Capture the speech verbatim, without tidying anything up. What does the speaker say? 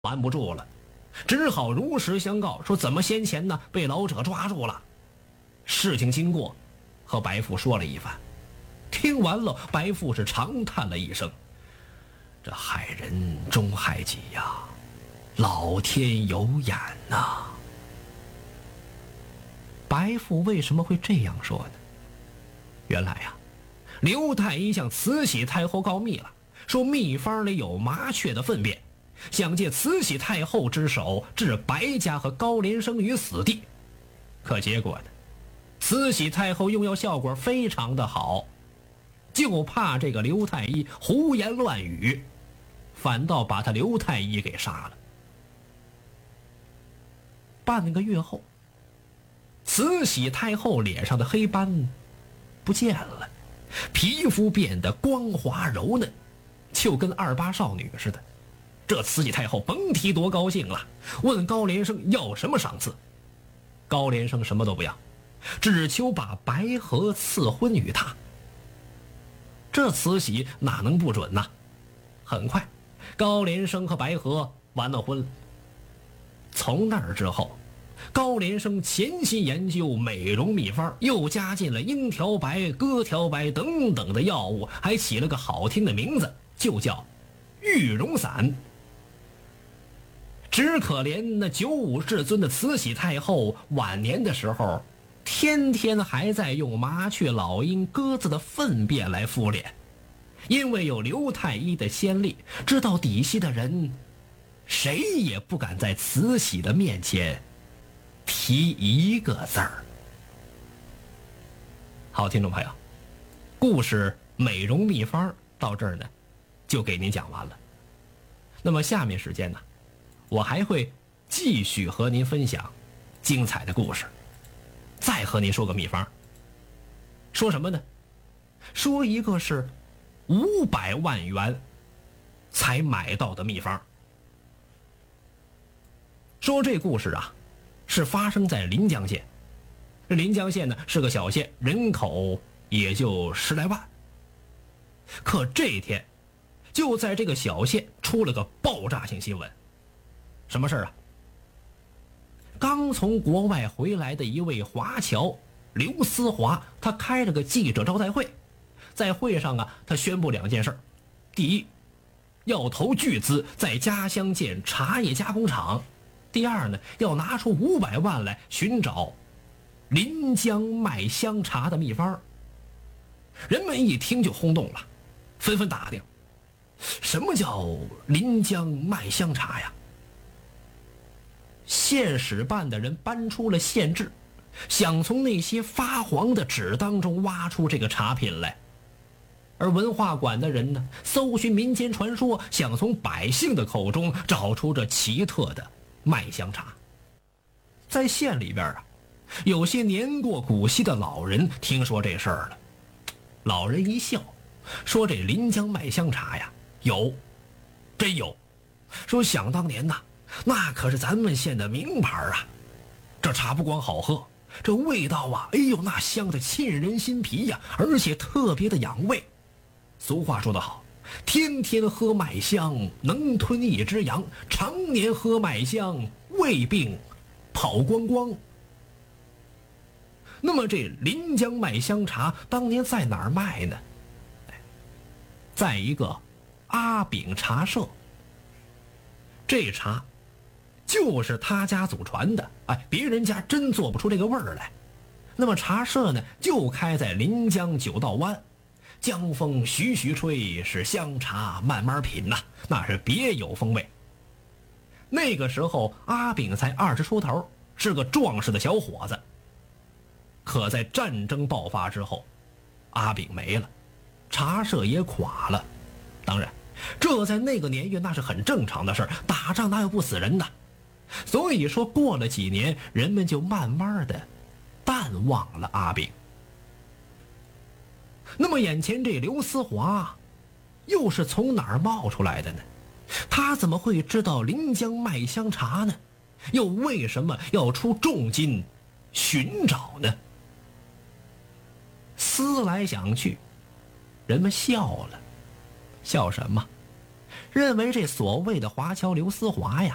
瞒不住了，只好如实相告，说怎么先前呢被老者抓住了。事情经过和白父说了一番，听完了，白父是长叹了一声：“这害人终害己呀，老天有眼呐！”白父为什么会这样说呢？原来呀，刘太医向慈禧太后告密了，说秘方里有麻雀的粪便，想借慈禧太后之手置白家和高连生于死地。可结果呢，慈禧太后用药效果非常的好，就怕这个刘太医胡言乱语，反倒把他刘太医给杀了。半个月后，慈禧太后脸上的黑斑不见了，皮肤变得光滑柔嫩，就跟二八少女似的。这慈禧太后甭提多高兴了，问高连生要什么赏赐。高连生什么都不要，只求把白河赐婚于他。这慈禧哪能不准呢？很快，高连生和白河完了婚了。从那儿之后，高连生潜心研究美容秘方，又加进了鹰条白、鸽条白等等的药物，还起了个好听的名字，就叫玉容散。只可怜那九五至尊的慈禧太后晚年的时候，天天还在用麻雀、老鹰、鸽子的粪便来敷脸。因为有刘太医的先例，知道底细的人谁也不敢在慈禧的面前提一个字儿。好，听众朋友，故事美容秘方到这儿呢就给您讲完了。那么下面时间呢，我还会继续和您分享精彩的故事，再和您说个秘方。说什么呢？说一个是五百万元才买到的秘方。说这故事啊，是发生在临江县。这临江县呢是个小县，人口也就十来万。可这天，就在这个小县出了个爆炸性新闻。什么事儿啊？刚从国外回来的一位华侨刘思华，他开了个记者招待会。在会上啊，他宣布两件事。第一，要投巨资在家乡建茶叶加工厂。第二呢，要拿出五百万来寻找临江卖香茶的秘方。人们一听就轰动了，纷纷打听，什么叫临江卖香茶呀？县史办的人搬出了县志，想从那些发黄的纸当中挖出这个茶品来。而文化馆的人呢，搜寻民间传说，想从百姓的口中找出这奇特的麦香茶。在县里边啊，有些年过古稀的老人听说这事儿了，老人一笑，说这临江麦香茶呀，有，真有。说想当年呐，那可是咱们县的名牌啊。这茶不光好喝，这味道啊，哎呦，那香的沁人心脾呀，而且特别的养胃。俗话说得好，天天喝麦香能吞一只羊，常年喝麦香胃病跑光光。那么这临江麦香茶当年在哪儿卖呢？在一个阿炳茶社。这茶就是他家祖传的，哎，别人家真做不出这个味儿来。那么茶社呢，就开在临江九道湾。江风徐徐吹，是香茶慢慢品呐、啊，那是别有风味。那个时候阿炳才二十出头，是个壮实的小伙子。可在战争爆发之后，阿炳没了，茶社也垮了。当然，这在那个年月那是很正常的事儿，打仗哪有不死人的？所以说过了几年，人们就慢慢的淡忘了阿炳。那么眼前这刘思华又是从哪儿冒出来的呢？他怎么会知道临江麦香茶呢？又为什么要出重金寻找呢？思来想去，人们笑了。笑什么？认为这所谓的华侨刘思华呀，